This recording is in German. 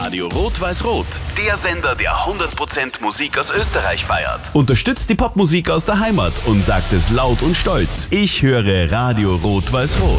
Radio Rot-Weiß-Rot, der Sender, der 100% Musik aus Österreich feiert. Unterstützt die Popmusik aus der Heimat und sagt es laut und stolz. Ich höre Radio Rot-Weiß-Rot.